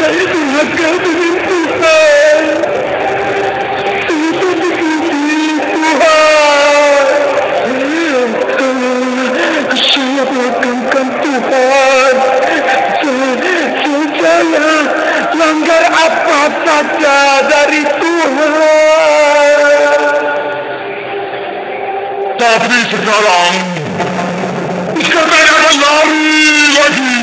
saya durhaka dengan Tuhan. Saya tak dikirim Tuhan. Saya melakukan Tuhan. Saya langgar apa saja dari Tuhan. Tapi sekarang akan lari lagi.